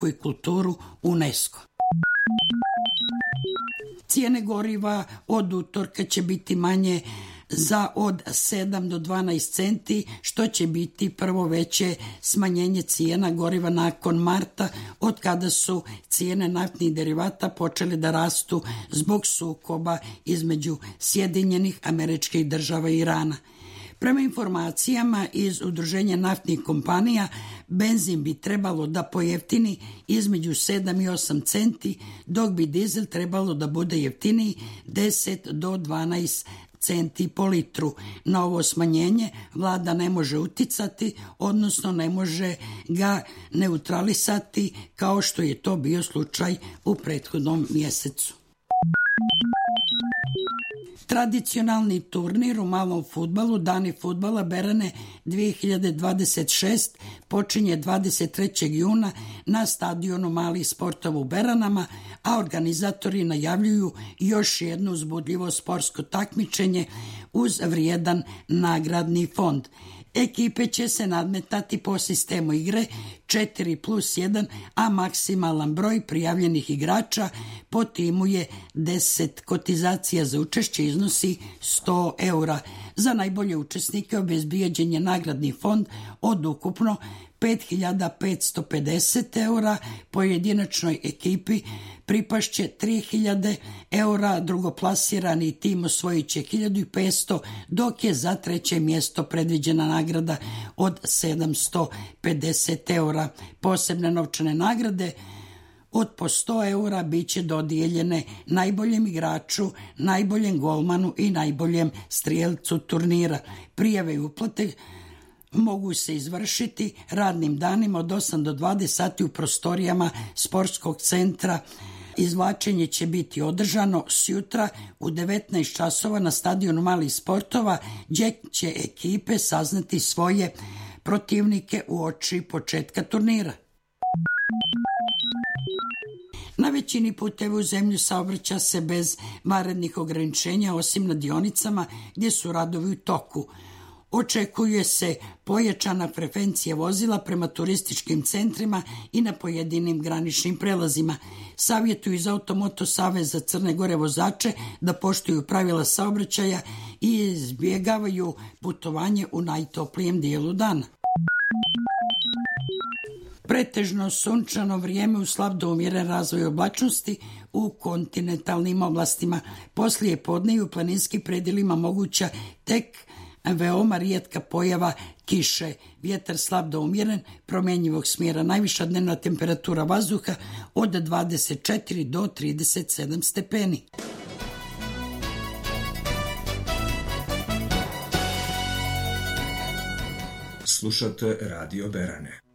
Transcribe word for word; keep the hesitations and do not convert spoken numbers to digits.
i kulturu UNESCO. Cijene goriva od utorka će biti manje za od sedam do dvanaest centi, što će biti prvo veće smanjenje cijena goriva nakon marta, od kada su cijene naftnih derivata počele da rastu zbog sukoba između Sjedinjenih Američkih Država i Irana. Prema informacijama iz Udruženja naftnih kompanija, benzin bi trebalo da pojeftini između sedam i osam centi, dok bi dizel trebalo da bude jeftiniji deset do dvanaest centi po litru. Na ovo smanjenje vlada ne može uticati, odnosno ne može ga neutralisati kao što je to bio slučaj u prethodnom mjesecu. Tradicionalni turnir u malom fudbalu Dani fudbala Berane dve hiljade dvadeset šest počinje dvadeset trećeg juna na stadionu malih sportova u Beranama, a organizatori najavljuju još jedno uzbudljivo sportsko takmičenje uz vrijedan nagradni fond. Ekipe će se nadmetati po sistemu igre četiri plus jedan, a maksimalan broj prijavljenih igrača po timu je deset. Kotizacija za učešće iznosi sto eura. Za najbolje učesnike obezbijeđen je nagradni fond od ukupno pet hiljada petsto pedeset eura, pojedinačnoj ekipi pripašće tri hiljade eura, drugoplasirani tim osvojit će hiljadu petsto, dok je za treće mjesto predviđena nagrada od sedamsto pedeset eura. Posebne novčane nagrade od po sto eura bit će dodijeljene najboljem igraču, najboljem golmanu i najboljem strijelcu turnira. Prijave i uplate mogu se izvršiti radnim danima od osam do dvadeset sati u prostorijama sportskog centra. Izvlačenje će biti održano sjutra u devetnaest časova na stadionu malih sportova, gdje će ekipe saznati svoje protivnike uoči početka turnira. Na većini puteva u zemlju saobraća se bez vanrednih ograničenja, osim na dionicama gdje su radovi u toku. Očekuje se pojačana frekvencija vozila prema turističkim centrima i na pojedinim graničnim prelazima. Savjetuju iz Automoto saveza Crne Gore vozače da poštuju pravila saobraćaja i izbjegavaju putovanje u najtoplijem dijelu dana. Pretežno sunčano vrijeme uz slab do umjeren razvoj oblačnosti u kontinentalnim oblastima. Poslije podne i u planinskim predjelima moguća tek veoma rijetka pojava kiše. Vjetar slab do umjeren, promjenjivog smjera. Najviša dnevna temperatura vazduha od dvadeset četiri do trideset sedam stepeni. Slušate Radio Berane.